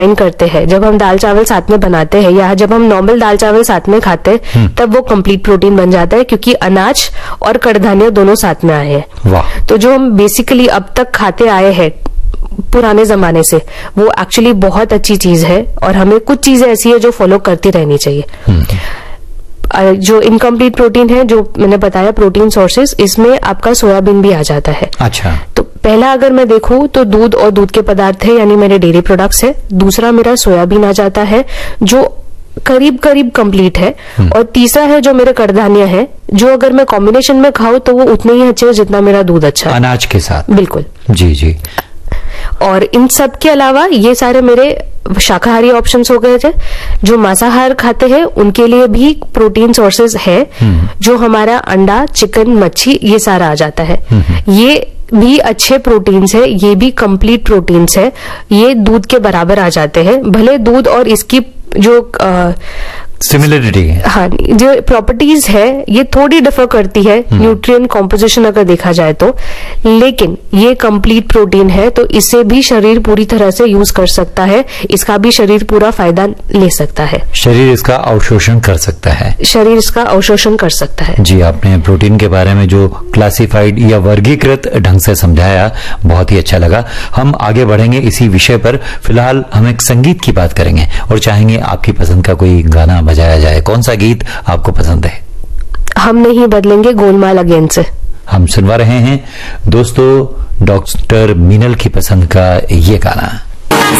करते हैं, जब हम दाल चावल साथ में बनाते हैं या जब हम नॉर्मल दाल चावल साथ में खाते हैं, तब वो कंप्लीट प्रोटीन बन जाता है, क्योंकि अनाज और कड़धान्य दोनों साथ में आए हैं। वाह। तो जो हम बेसिकली अब तक खाते आए हैं पुराने जमाने से, वो एक्चुअली बहुत अच्छी चीज है, और हमें कुछ चीजें ऐसी है जो फॉलो करती रहनी चाहिए। जो इनकम्प्लीट प्रोटीन है, जो मैंने बताया प्रोटीन सोर्सेज, इसमें आपका सोयाबीन भी आ जाता है। अच्छा। तो पहला अगर मैं देखूं तो दूध और दूध के पदार्थ है, यानी मेरे डेयरी प्रोडक्ट्स है। दूसरा मेरा सोयाबीन आ जाता है, जो करीब करीब कंप्लीट है। और तीसरा है जो मेरे कड़धान्य है, जो अगर मैं कॉम्बिनेशन में खाऊं तो वो उतने ही अच्छे है जितना मेरा दूध अच्छा है, अनाज के साथ। बिल्कुल जी जी। और इन सब के अलावा ये सारे मेरे शाकाहारी ऑप्शंस हो गए थे। जो मांसाहार खाते हैं उनके लिए भी प्रोटीन सोर्सेज है, जो हमारा अंडा, चिकन, मच्छी, ये सारा आ जाता है। ये भी अच्छे प्रोटीन्स है, ये भी कंप्लीट प्रोटीन्स है, ये दूध के बराबर आ जाते हैं। भले दूध और इसकी जो सिमिलरिटी है, हाँ, जो प्रॉपर्टीज है ये थोड़ी डिफर करती है, न्यूट्रिएंट कॉम्पोजिशन अगर देखा जाए तो, लेकिन ये कंप्लीट प्रोटीन है, तो इसे भी शरीर पूरी तरह से यूज कर सकता है, इसका भी शरीर पूरा फायदा ले सकता है। शरीर इसका अवशोषण कर सकता है, शरीर इसका अवशोषण कर सकता है। जी, आपने प्रोटीन के बारे में जो क्लासिफाइड या वर्गीकृत ढंग से समझाया, बहुत ही अच्छा लगा। हम आगे बढ़ेंगे इसी विषय पर। फिलहाल हम एक संगीत की बात करेंगे और चाहेंगे आपकी पसंद का कोई गाना बजाया जाए। कौन सा गीत आपको पसंद है? हम नहीं बदलेंगे, गोलमाल अगेन से हम सुनवा रहे हैं दोस्तों डॉक्टर मीनल की पसंद का ये गाना।